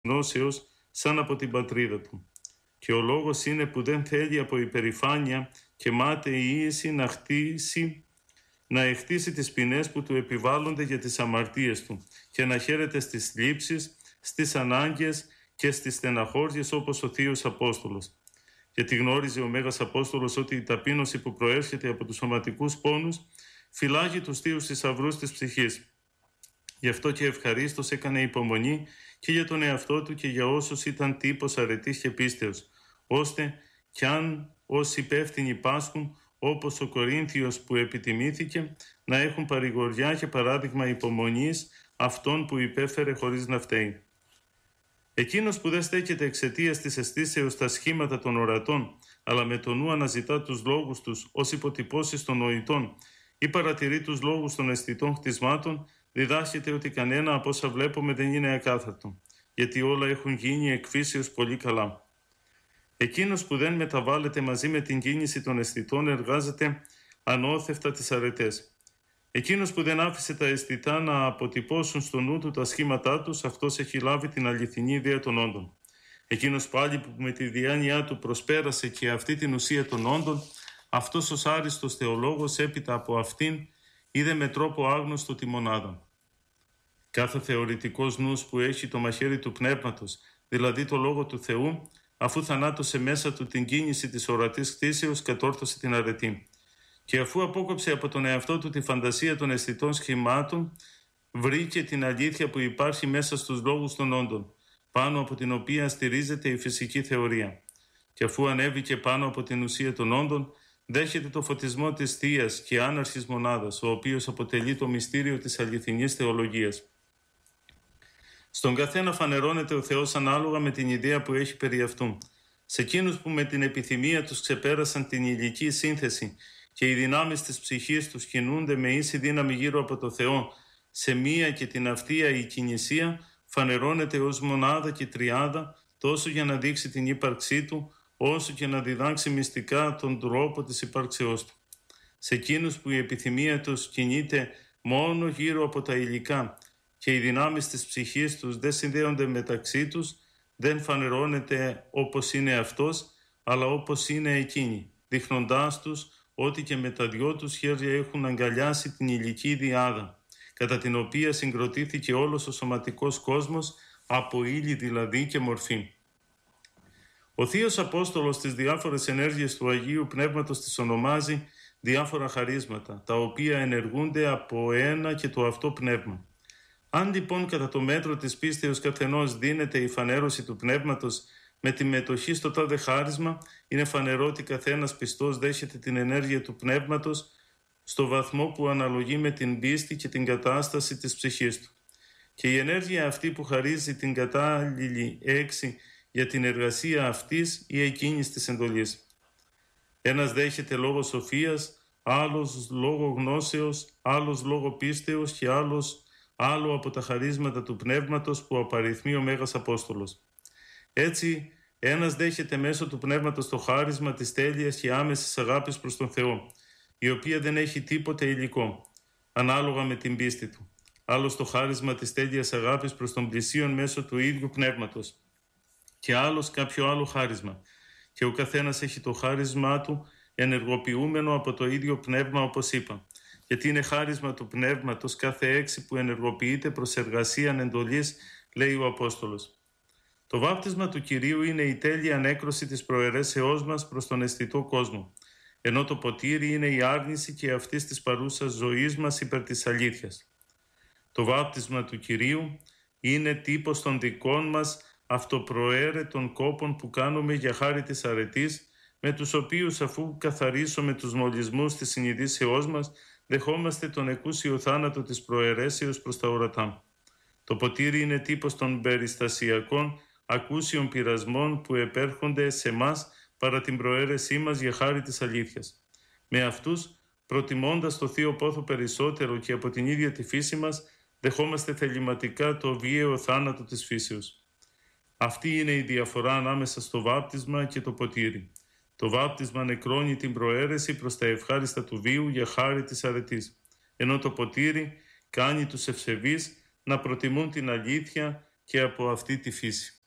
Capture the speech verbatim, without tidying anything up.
γνώσεως σαν από την πατρίδα του. Και ο λόγος είναι που δεν θέλει από υπερηφάνεια και μάταιη ίηση να χτίσει, να εχτίσει τις ποινές που του επιβάλλονται για τις αμαρτίες του και να χαίρεται στις λήψεις, στις ανάγκες και στις στεναχώριες όπως ο Θείος Απόστολος. Γιατί γνώριζε ο Μέγας Απόστολος ότι η ταπείνωση που προέρχεται από τους σωματικούς πόνους φυλάγει τους θείους θησαυρούς της ψυχής. Γι' αυτό και ευχαρίστως έκανε υπομονή και για τον εαυτό του και για όσους ήταν τύπος αρετής και πίστεως, ώστε κι αν ως υπεύθυνοι πάσχουν, όπως ο Κορίνθιος που επιτιμήθηκε, να έχουν παρηγοριά και παράδειγμα υπομονής αυτών που υπέφερε χωρίς να φταίει. Εκείνος που δεν στέκεται εξαιτίας της αισθήσεως στα σχήματα των ορατών, αλλά με το νου αναζητά τους λόγους τους ως υποτυπώσεις των νοητών ή παρατηρεί τους λόγους των αισθητών χτισμάτων, διδάσκεται ότι κανένα από όσα βλέπουμε δεν είναι ακάθαρτο, γιατί όλα έχουν γίνει εκ φύσεως πολύ καλά. Εκείνος που δεν μεταβάλλεται μαζί με την κίνηση των αισθητών εργάζεται ανώθευτα τις αρετές. Εκείνος που δεν άφησε τα αισθητά να αποτυπώσουν στο νου του τα σχήματά τους, αυτός έχει λάβει την αληθινή ιδέα των όντων. Εκείνος πάλι που με τη διάνοιά του προσπέρασε και αυτή την ουσία των όντων, αυτός ως άριστος θεολόγος έπειτα από αυτήν είδε με τρόπο άγνωστο τη μονάδα. Κάθε θεωρητικός νους που έχει το μαχαίρι του πνεύματος, δηλαδή το λόγο του Θεού, αφού θανάτωσε μέσα του την κίνηση της ορατής χτίσεως, κατόρθωσε την αρετή. Και αφού απόκοψε από τον εαυτό του τη φαντασία των αισθητών σχημάτων, βρήκε την αλήθεια που υπάρχει μέσα στους λόγους των όντων, πάνω από την οποία στηρίζεται η φυσική θεωρία. Και αφού ανέβηκε πάνω από την ουσία των όντων, δέχεται το φωτισμό της θείας και άναρχης μονάδας, ο οποίος αποτελεί το μυστήριο της αληθινής θεολογίας. Στον καθένα φανερώνεται ο Θεός ανάλογα με την ιδέα που έχει περί αυτού. Σε εκείνους που με την επιθυμία τους ξεπέρασαν την υλική σύνθεση και οι δυνάμεις της ψυχής τους κινούνται με ίση δύναμη γύρω από το Θεό, σε μία και την αυτία η κινησία φανερώνεται ως μονάδα και τριάδα, τόσο για να δείξει την ύπαρξή του, όσο και να διδάξει μυστικά τον τρόπο της ύπαρξεώς του. Σε εκείνους που η επιθυμία τους κινείται μόνο γύρω από τα υλικά και οι δυνάμεις της ψυχής τους δεν συνδέονται μεταξύ τους, δεν φανερώνεται όπως είναι αυτός, αλλά όπως είναι εκείνοι, δείχνοντάς τους ότι και με τα δυο τους χέρια έχουν αγκαλιάσει την υλική διάδα, κατά την οποία συγκροτήθηκε όλος ο σωματικός κόσμος, από ύλη δηλαδή και μορφή. Ο Θείος Απόστολος στις διάφορες ενέργειες του Αγίου Πνεύματος τις ονομάζει διάφορα χαρίσματα, τα οποία ενεργούνται από ένα και το αυτό πνεύμα. Αν λοιπόν κατά το μέτρο της πίστεως καθενός δίνεται η φανέρωση του πνεύματος με τη μετοχή στο τάδε χάρισμα, είναι φανερό ότι καθένας πιστός δέχεται την ενέργεια του πνεύματος στο βαθμό που αναλογεί με την πίστη και την κατάσταση της ψυχής του. Και η ενέργεια αυτή που χαρίζει την κατάλληλη έξι για την εργασία αυτής ή εκείνης της εντολής. Ένας δέχεται λόγω σοφίας, άλλος λόγω γνώσεως, άλλος λόγω πίστεως και άλλος άλλο από τα χαρίσματα του πνεύματος που απαριθμεί ο Μέγας Απόστολος. Έτσι, ένας δέχεται μέσω του πνεύματος το χάρισμα της τέλειας και άμεσης αγάπης προς τον Θεό, η οποία δεν έχει τίποτε υλικό, ανάλογα με την πίστη του. Άλλος το χάρισμα της τέλειας αγάπης προς τον πλησίον μέσω του ίδιου πνεύματος και άλλος κάποιο άλλο χάρισμα. Και ο καθένας έχει το χάρισμά του ενεργοποιούμενο από το ίδιο πνεύμα, όπως είπα. Γιατί είναι χάρισμα του πνεύματος κάθε έξι που ενεργοποιείται προς εργασία εντολής, λέει ο Απόστολος. Το βάπτισμα του Κυρίου είναι η τέλεια ανέκρωση της προαιρέσεώς μας προς τον αισθητό κόσμο, ενώ το ποτήρι είναι η άρνηση και αυτής της παρούσας ζωής μας υπέρ της αλήθειας. Το βάπτισμα του Κυρίου είναι τύπος των δικών μας αυτοπροαίρετων κόπων που κάνουμε για χάρη της αρετής, με τους οποίους αφού καθαρίσουμε τους μολυσμούς της συνειδήσεώς μας, δεχόμαστε τον εκούσιο θάνατο της προαιρέσεως προς τα ορατά. Το ποτήρι είναι τύπος των περιστασιακών ακούσιων πειρασμών που επέρχονται σε μας παρά την προαίρεσή μας για χάρη της αλήθειας. Με αυτούς, προτιμώντας το Θείο Πόθο περισσότερο και από την ίδια τη φύση μας, δεχόμαστε θεληματικά το βίαιο θάνατο της φύσεως. Αυτή είναι η διαφορά ανάμεσα στο βάπτισμα και το ποτήρι. Το βάπτισμα νεκρώνει την προαίρεση προς τα ευχάριστα του βίου για χάρη της αρετής, ενώ το ποτήρι κάνει τους ευσεβείς να προτιμούν την αλήθεια και από αυτή τη φύση.